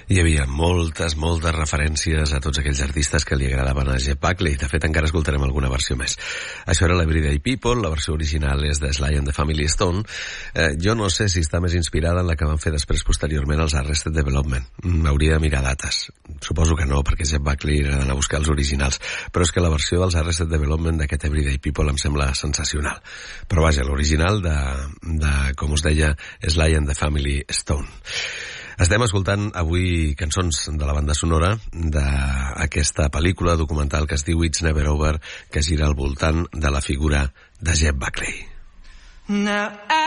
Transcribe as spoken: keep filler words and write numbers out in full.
Hi havia moltes, moltes referències a tots aquells artistes que li agradaven a Jeff Buckley. De fet, encara escoltarem alguna versió més. Això era l'Everyday People, la versió original és de Sly and the Family Stone. Eh, jo no sé si està més inspirada en la que van fer després posteriorment els Arrested Development. M'hauria de mirar dates. Suposo que no, perquè Jeff Buckley era d'anar a buscar els originals. Però és que la versió dels Arrested Development d'aquest Everyday People em sembla sensacional. Però vaja, l'original de, de, com us deia, Sly and the Family Stone. Estem escoltant avui cançons de la banda sonora d'aquesta pel·lícula documental que es diu It's Never Over, que gira al voltant de la figura de Jeff Buckley. Now I